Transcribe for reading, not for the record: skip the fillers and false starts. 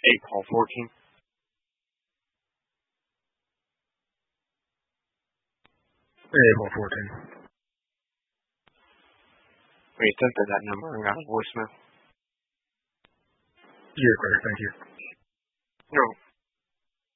April 14. April 14. Wait, enter that number and got a voicemail. You're clear, thank you. No.